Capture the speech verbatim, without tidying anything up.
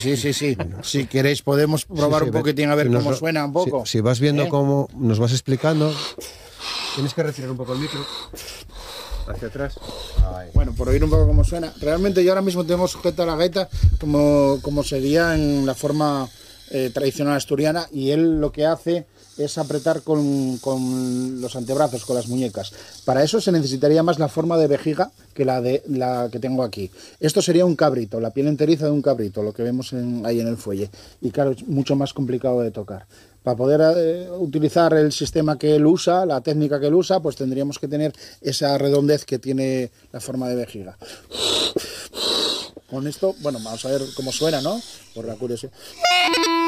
Sí, sí, sí. Si queréis podemos probar Sí, sí, un poquitín a ver si nos cómo lo- suena un poco. Si, si vas viendo ¿Eh? cómo nos vas explicando, tienes que retirar un poco el micro hacia atrás. Ahí. Bueno, por oír un poco cómo suena. Realmente yo ahora mismo tengo sujeta la gaita como, como sería en la forma eh, tradicional asturiana, y él lo que hace es apretar con, con los antebrazos, con las muñecas. Para eso se necesitaría más la forma de vejiga que la de la que tengo aquí. Esto sería un cabrito, la piel enteriza de un cabrito, lo que vemos en, ahí en el fuelle. Y claro, es mucho más complicado de tocar. Para poder eh, utilizar el sistema que él usa, la técnica que él usa, pues tendríamos que tener esa redondez que tiene la forma de vejiga. Con esto, bueno, vamos a ver cómo suena, ¿no? Por la curiosidad.